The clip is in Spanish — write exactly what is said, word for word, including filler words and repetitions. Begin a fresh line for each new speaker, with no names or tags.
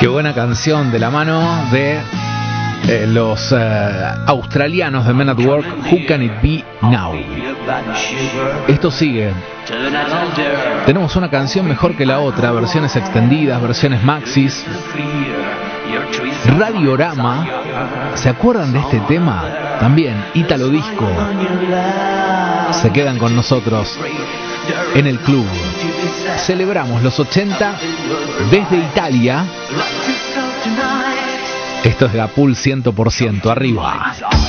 Qué buena canción de la mano de eh, los eh, australianos de Men at Work, Who Can It Be Now. Esto sigue. Tenemos una canción mejor que la otra, versiones extendidas, versiones maxis. Radiorama, ¿se acuerdan de este tema? También, Ítalo Disco. Se quedan con nosotros en el club. Celebramos los ochenta desde Italia. Esto es Gapul cien por ciento, arriba.